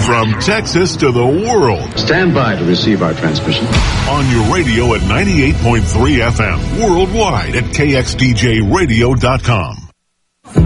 From Texas to the world. Stand by to receive our transmission. On your radio at 98.3 FM. Worldwide at KXDJRadio.com.